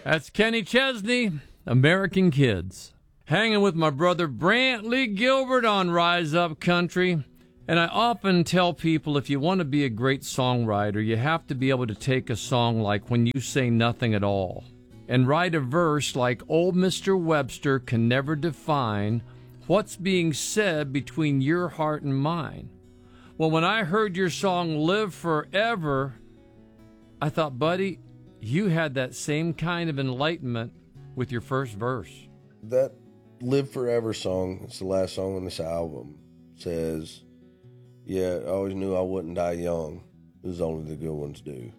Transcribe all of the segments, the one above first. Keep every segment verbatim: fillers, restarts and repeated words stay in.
That's Kenny Chesney, American Kids. Hanging with my brother Brantley Gilbert on Rise Up Country. And I often tell people if you want to be a great songwriter, you have to be able to take a song like When You Say Nothing at All and write a verse like Old Mister Webster can never define what's being said between your heart and mine. Well, when I heard your song Live Forever, I thought, buddy, you had that same kind of enlightenment with your first verse. That Live Forever song, it's the last song on this album, says, yeah, I always knew I wouldn't die young. It was only the good ones do.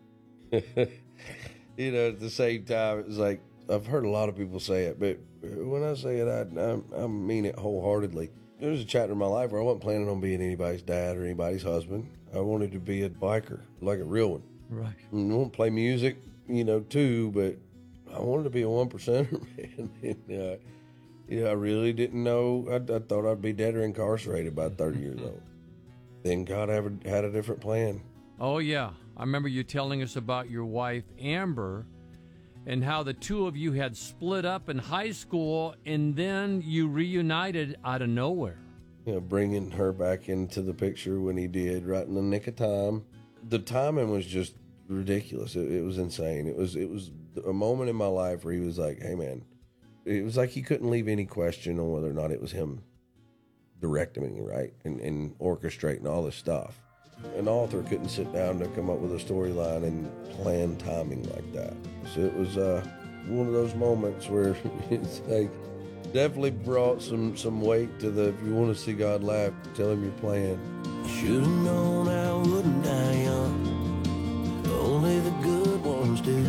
You know, at the same time, it's like, I've heard a lot of people say it, but when I say it, I, I, I mean it wholeheartedly. There was a chapter in my life where I wasn't planning on being anybody's dad or anybody's husband. I wanted to be a biker, like a real one. Right. I want to play music, you know, too, but I wanted to be a one percenter, man. And, uh, you know, I really didn't know. I, I thought I'd be dead or incarcerated by thirty years old. Then God had a, had a different plan. Oh, yeah. I remember you telling us about your wife, Amber, and how the two of you had split up in high school, and then you reunited out of nowhere. You know, bringing her back into the picture when he did, right in the nick of time. The timing was just ridiculous. It, it was insane. It was it was a moment in my life where he was like, hey, man, it was like he couldn't leave any question on whether or not it was him directing me, right, and, and orchestrating all this stuff. An author couldn't sit down to come up with a storyline and plan timing like that. So it was uh, one of those moments where it's like, definitely brought some, some weight to the, if you want to see God laugh, tell him your plan. Should've known I wouldn't die young, only the good ones do.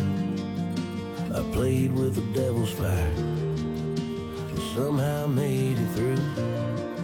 I played with the devil's fire, somehow made it through.